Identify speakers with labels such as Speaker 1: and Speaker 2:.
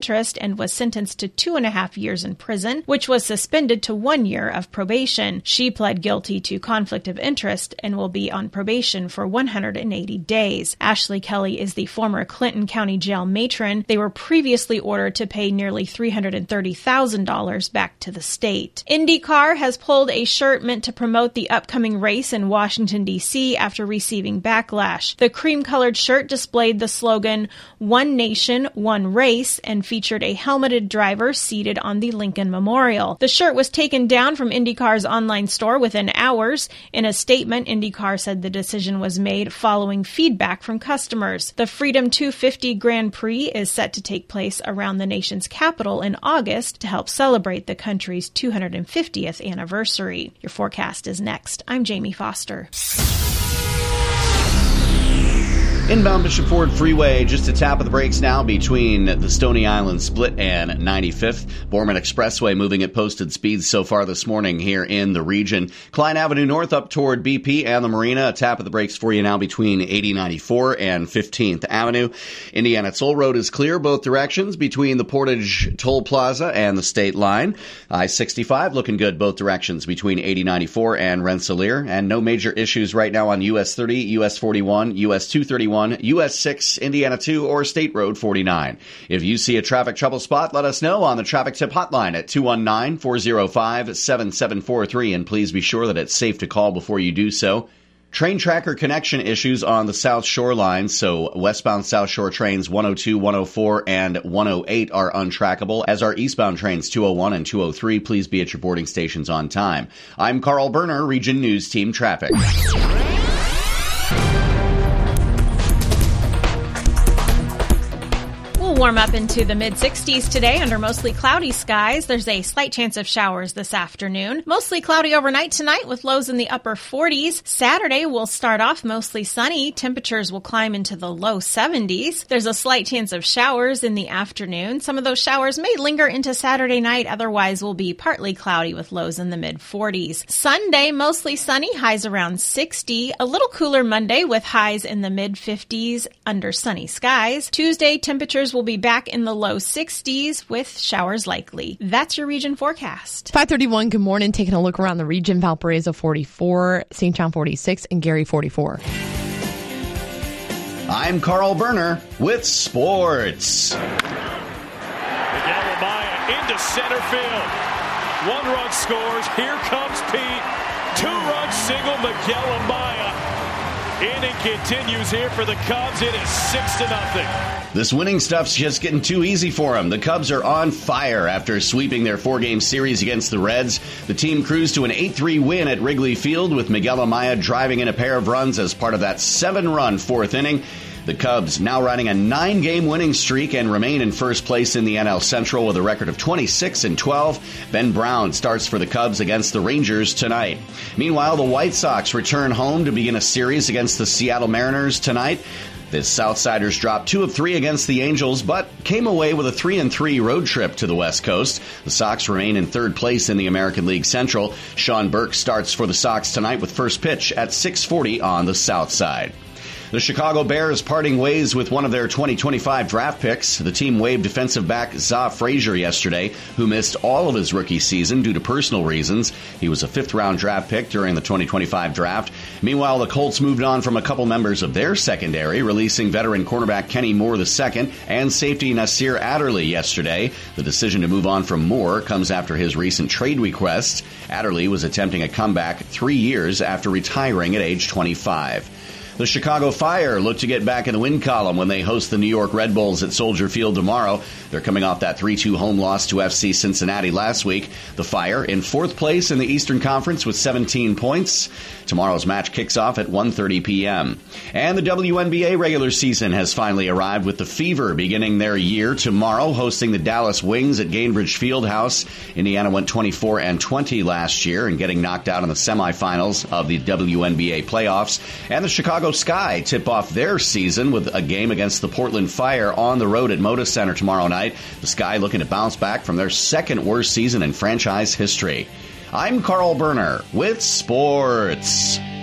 Speaker 1: interest and was sentenced to 2.5 years in prison, which was suspended to 1 year of probation. She pled guilty to conflict of interest and will be on probation for 180 days. Ashley Kelly is the former Clinton County Jail matron. They were previously ordered to pay nearly $330,000 back to the state. IndyCar has pulled a shirt meant to promote the upcoming race in Washington, D.C. after receiving backlash. The cream-colored shirt displayed the slogan, "One Nation, One Race," and featured a helmeted driver seated on the Lincoln Memorial. The shirt was taken down from IndyCar's online store within hours. In a statement, IndyCar said the decision was made following feedback from customers. The Freedom 250 Grand Prix is set to take place around the nation's capital in August to help celebrate the country's 250th anniversary. Your forecast is next. I'm Jamie Foster.
Speaker 2: Inbound Bishop Ford Freeway, just a tap of the brakes now between the Stony Island Split and 95th. Borman Expressway moving at posted speeds so far this morning here in the region. Klein Avenue North up toward BP and the Marina. A tap of the brakes for you now between 8094 and 15th Avenue. Indiana Toll Road is clear both directions between the Portage Toll Plaza and the state line. I-65 looking good both directions between 8094 and Rensselaer. And no major issues right now on US 30, US 41, US 231, US 6, Indiana 2, or State Road 49. If you see a traffic trouble spot, let us know on the Traffic Tip Hotline at 219-405-7743, and please be sure that it's safe to call before you do so. Train tracker connection issues on the South Shore line, so westbound South Shore trains 102, 104, and 108 are untrackable, as are eastbound trains 201 and 203. Please be at your boarding stations on time. I'm Carl Berner, Region News Team Traffic.
Speaker 1: Warm up into the mid-60s today under mostly cloudy skies. There's a slight chance of showers this afternoon. Mostly cloudy overnight tonight with lows in the upper 40s. Saturday will start off mostly sunny. Temperatures will climb into the low 70s. There's a slight chance of showers in the afternoon. Some of those showers may linger into Saturday night. Otherwise, will be partly cloudy with lows in the mid-40s. Sunday, mostly sunny, highs around 60. A little cooler Monday with highs in the mid-50s under sunny skies. Tuesday, temperatures will be back in the low 60s with showers likely. That's your region forecast.
Speaker 3: 5:31, good morning. Taking a look around the region. Valparaiso 44, St. John 46, and Gary 44.
Speaker 2: I'm Carl Berner with sports.
Speaker 4: Miguel Amaya into center field. 1 run scores. Here comes Pete. 2-run single, Miguel Amaya. Inning continues here for the Cubs. It is 6-0.
Speaker 2: This winning stuff's just getting too easy for them. The Cubs are on fire after sweeping their 4-game series against the Reds. The team cruised to an 8-3 win at Wrigley Field with Miguel Amaya driving in a pair of runs as part of that 7-run 4th inning. The Cubs now riding a 9-game winning streak and remain in first place in the NL Central with a record of 26-12. Ben Brown starts for the Cubs against the Rangers tonight. Meanwhile, the White Sox return home to begin a series against the Seattle Mariners tonight. The Southsiders dropped 2 of 3 against the Angels, but came away with a 3-3 road trip to the West Coast. The Sox remain in 3rd place in the American League Central. Sean Burke starts for the Sox tonight with first pitch at 6:40 on the South Side. The Chicago Bears parting ways with one of their 2025 draft picks. The team waived defensive back Za Frazier yesterday, who missed all of his rookie season due to personal reasons. He was a 5th-round draft pick during the 2025 draft. Meanwhile, the Colts moved on from a couple members of their secondary, releasing veteran cornerback Kenny Moore II and safety Nasir Adderley yesterday. The decision to move on from Moore comes after his recent trade request. Adderley was attempting a comeback 3 years after retiring at age 25. The Chicago Fire look to get back in the win column when they host the New York Red Bulls at Soldier Field tomorrow. They're coming off that 3-2 home loss to FC Cincinnati last week. The Fire in 4th place in the Eastern Conference with 17 points. Tomorrow's match kicks off at 1:30 p.m. And the WNBA regular season has finally arrived with the Fever beginning their year tomorrow, hosting the Dallas Wings at Gainbridge Fieldhouse. Indiana went 24-20 last year and getting knocked out in the semifinals of the WNBA playoffs. And the Chicago Sky tip off their season with a game against the Portland Fire on the road at Moda Center tomorrow night. The Sky looking to bounce back from their 2nd worst season in franchise history. I'm Carl Berner with sports.